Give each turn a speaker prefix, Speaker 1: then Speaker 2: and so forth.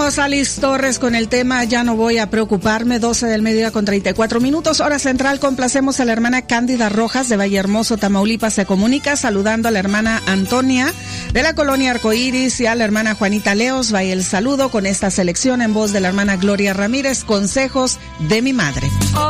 Speaker 1: Escuchamos a Liz Torres con el tema Ya no voy a preocuparme, 12 del mediodía con 34 minutos. Hora central, complacemos a la hermana Cándida Rojas de Vallehermoso, Tamaulipas. Se comunica saludando a la hermana Antonia de la colonia Arcoíris y a la hermana Juanita Leos. Vaya el saludo con esta selección en voz de la hermana Gloria Ramírez, Consejos de mi madre.